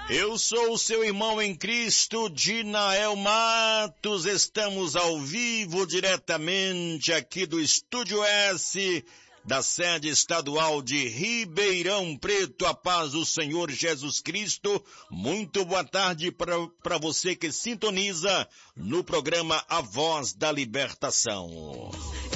Eu sou o seu irmão em Cristo, Dinael Matos. Estamos ao vivo diretamente aqui do Estúdio S, da sede estadual de Ribeirão Preto. A paz do Senhor Jesus Cristo. Muito boa tarde para você que sintoniza no programa A Voz da Libertação.